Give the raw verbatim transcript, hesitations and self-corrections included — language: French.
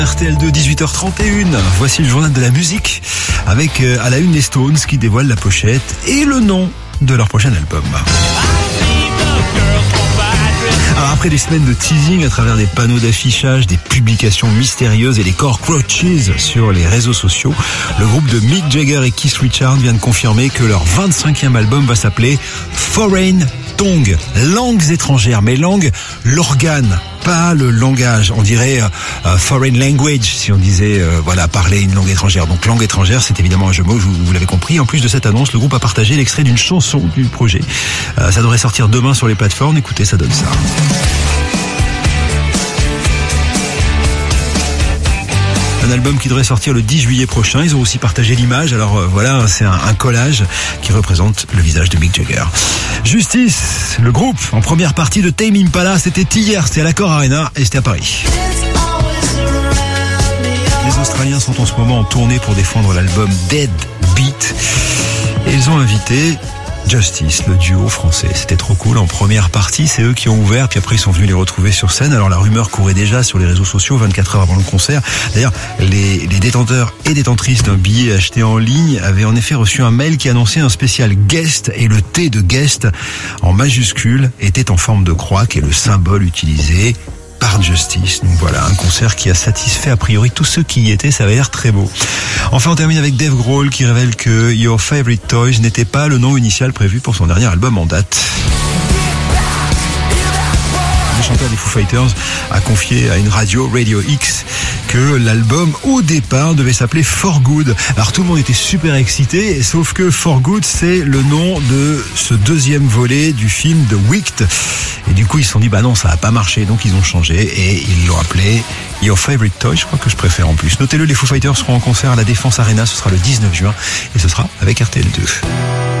R T L deux, dix-huit heures trente et une. Voici le journal de la musique avec euh, à la une les Stones qui dévoilent la pochette et le nom de leur prochain album. Alors après des semaines de teasing à travers des panneaux d'affichage, des publications mystérieuses et des cockroaches sur les réseaux sociaux, le groupe de Mick Jagger et Keith Richards vient de confirmer que leur vingt-cinquième album va s'appeler Foreign Tongue, langues étrangères, mais langue, l'organe, pas le langage. On dirait euh, foreign language si on disait euh, voilà parler une langue étrangère. Donc langue étrangère, c'est évidemment un jeu de mots, vous, vous l'avez compris. En plus de cette annonce, le groupe a partagé l'extrait d'une chanson du projet. Euh, ça devrait sortir demain sur les plateformes. Écoutez, ça donne ça. Un album qui devrait sortir le dix juillet prochain. Ils ont aussi partagé l'image. Alors euh, voilà, c'est un, un collage qui représente le visage de Mick Jagger. Justice, le groupe en première partie de Tame Impala, c'était hier, c'était à l'Accor Arena et c'était à Paris. Les Australiens sont en ce moment en tournée pour défendre l'album Dead Beat et ils ont invité Justice, le duo français. C'était trop cool. En première partie, c'est eux qui ont ouvert, puis après ils sont venus les retrouver sur scène. Alors la rumeur courait déjà sur les réseaux sociaux vingt-quatre heures avant le concert. D'ailleurs, les, les détenteurs et détentrices d'un billet acheté en ligne avaient en effet reçu un mail qui annonçait un spécial guest, et le T de guest en majuscule était en forme de croix, qui est le symbole utilisé par Justice. Donc voilà, un concert qui a satisfait a priori tous ceux qui y étaient, ça avait l'air très beau. Enfin, on termine avec Dave Grohl qui révèle que Your Favorite Toys n'était pas le nom initial prévu pour son dernier album en date. Le chanteur des Foo Fighters a confié à une radio, Radio X, que l'album au départ devait s'appeler For Good. Alors tout le monde était super excité, sauf que For Good c'est le nom de ce deuxième volet du film The Wicked. Et du coup ils se sont dit bah non, ça va pas marcher, donc ils ont changé et ils l'ont appelé Your Favorite Toy. Je crois que je préfère en plus. Notez-le, les Foo Fighters seront en concert à la Défense Arena, ce sera le dix-neuf juin et ce sera avec R T L deux.